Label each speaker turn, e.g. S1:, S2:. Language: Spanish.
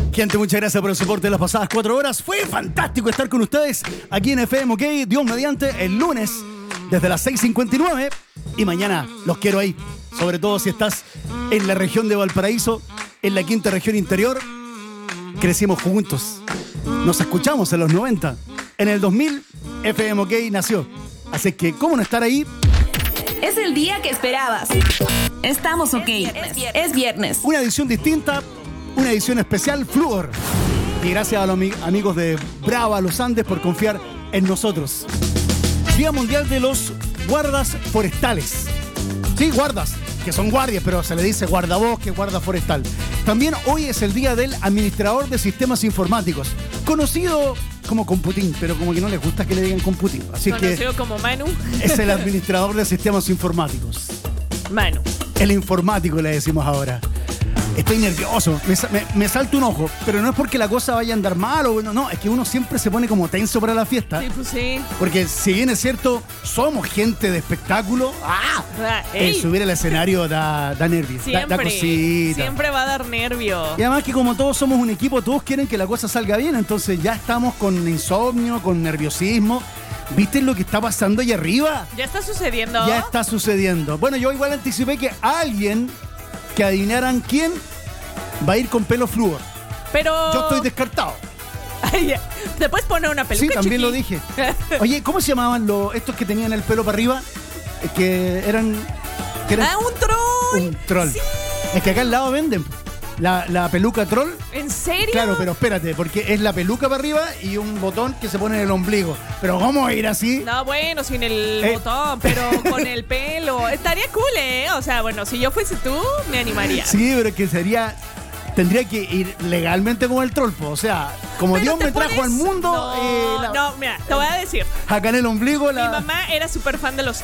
S1: Gente, muchas gracias por el soporte de las pasadas 4 horas. Fue fantástico estar con ustedes aquí en FM OK, Dios mediante, el lunes desde las 6:59. Y mañana los quiero ahí. Sobre todo si estás en la región de Valparaíso, en la quinta región interior. Crecimos juntos. Nos escuchamos en los 90. En el 2000, FM OK nació. Así que, ¿cómo no estar ahí?
S2: Es el día que esperabas. Estamos OK. Es viernes.
S1: Una edición distinta, una edición especial, Fluor. Y gracias a los amigos de Brava Los Andes por confiar en nosotros. Día Mundial de los Guardas Forestales. Sí, guardas, que son guardias, pero se le dice guardabosque, guarda forestal. También hoy es el día del administrador de sistemas informáticos, conocido como Computín, pero como que no les gusta que le digan Computín. Así
S3: conocido
S1: que
S3: como Manu.
S1: es el administrador de sistemas informáticos.
S3: Manu.
S1: El informático le decimos ahora. Estoy nervioso, me salta un ojo, pero no es porque la cosa vaya a andar mal o no, es que uno siempre se pone como tenso para la fiesta.
S3: Sí, pues sí.
S1: Porque si bien es cierto, somos gente de espectáculo, subir al escenario da nervios, da cosita.
S3: Siempre va a dar nervios.
S1: Y además que como todos somos un equipo, todos quieren que la cosa salga bien, entonces ya estamos con insomnio, con nerviosismo. ¿Viste lo que está pasando allá arriba?
S3: ¿Ya está sucediendo?
S1: Ya está sucediendo. Bueno, yo igual anticipé que alguien que adivinaran quién va a ir con pelo Fluor.
S3: Pero...
S1: Yo estoy descartado.
S3: Ay, ¿te puedes poner una peluca,
S1: Sí, también
S3: chiqui?
S1: lo dije. Oye, ¿cómo se llamaban estos que tenían el pelo para arriba? Que eran...
S3: Un troll.
S1: Un troll.
S3: Sí.
S1: Es que acá al lado venden la peluca troll.
S3: ¿En serio?
S1: Claro, pero espérate, porque es la peluca para arriba y un botón que se pone en el ombligo. Pero ¿cómo va a ir así?
S3: No, bueno, sin el botón, pero con el pelo. Estaría cool, ¿eh? O sea, bueno, si yo fuese tú, me animaría.
S1: Sí, pero que tendría que ir legalmente como el troll, o sea, como
S3: Pero
S1: Dios me trajo al mundo.
S3: No, mira, te voy a decir.
S1: Acá en el ombligo
S3: Mi mamá era súper fan de los